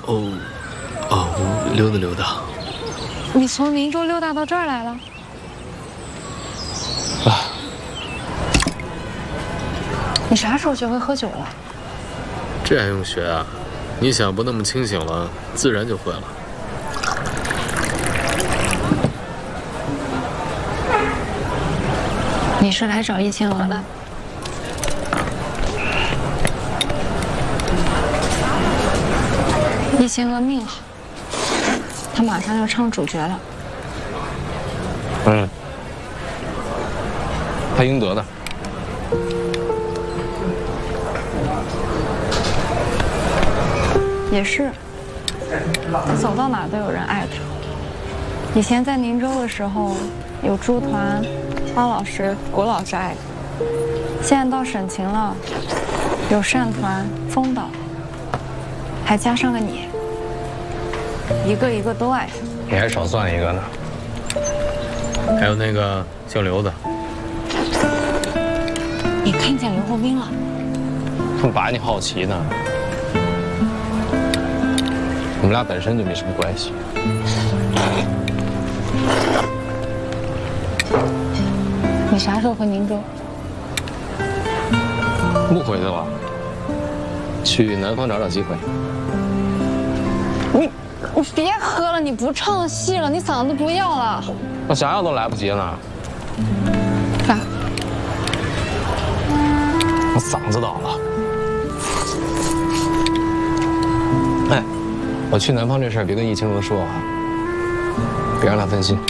哦，我溜达溜达。 你从宁州溜达到这儿来了？ 啊！ 你啥时候学会喝酒了？ 这还用学啊？你想不那么清醒了，自然就会了。 你是来找易清娥的？易清娥命好，她马上要唱主角了。 她应得的。 也是，她走到哪都有人爱她。以前在宁州的时候，有朱团、方老师、果老师爱她；现在到沈秦了，有单团、风导，还加上个你，一个一个都爱她。 你还少算一个呢。 还有那个姓刘的， 你看见刘厚斌了？ 他把你好奇呢。我们俩本身就没什么关系。 你啥时候回宁州？ 不回去了，去南方找找机会。 你别喝了，你不唱戏了，你嗓子不要了。 我想要都来不及了。 啥？ 我嗓子倒了。哎，我去南方这事儿别跟易清娥说啊，别让她分心。